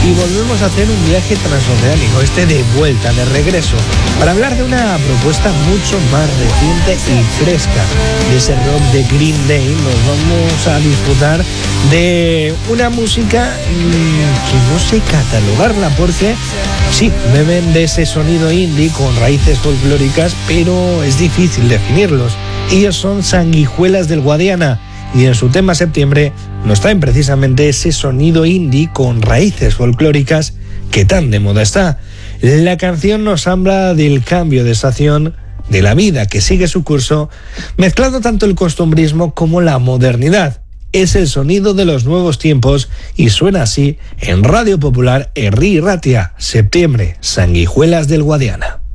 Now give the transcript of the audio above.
y volvemos a hacer un viaje transoceánico, de vuelta, de regreso, para hablar de una propuesta mucho más reciente y fresca. De ese rock de Green Day nos vamos a disfrutar de una música que no sé catalogarla porque sí, beben de ese sonido indie con raíces folclóricas, pero es difícil definirlos. Ellos son Sanguijuelas del Guadiana y en su tema Septiembre nos traen precisamente ese sonido indie con raíces folclóricas que tan de moda está. La canción nos habla del cambio de estación, de la vida que sigue su curso, mezclando tanto el costumbrismo como la modernidad. Es el sonido de los nuevos tiempos y suena así en Radio Popular Herri y Ratia. Septiembre, Sanguijuelas del Guadiana.